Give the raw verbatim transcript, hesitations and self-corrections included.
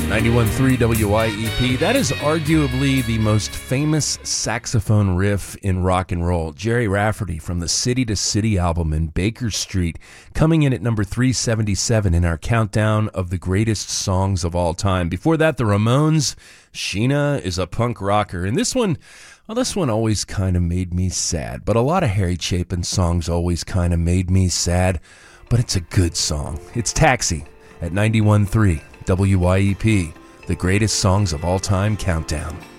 ninety-one point three W I E P. That is arguably the most famous saxophone riff in rock and roll. Jerry Rafferty from the City to City album in Baker Street, coming in at number three seventy-seven in our countdown of the greatest songs of all time. Before that, the Ramones, Sheena is a punk rocker. And this one, well, this one always kind of made me sad. But a lot of Harry Chapin songs always kind of made me sad. But it's a good song. It's Taxi at ninety-one point three W I E P, the greatest songs of all time countdown.